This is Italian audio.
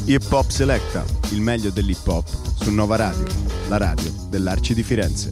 Hip Hop Selecta, il meglio dell'hip hop su Nova Radio, la radio dell'Arci di Firenze.